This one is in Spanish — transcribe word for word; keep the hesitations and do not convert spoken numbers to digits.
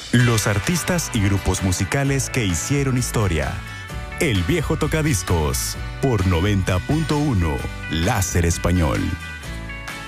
Los artistas y grupos musicales que hicieron historia. El viejo tocadiscos por noventa punto uno Láser Español.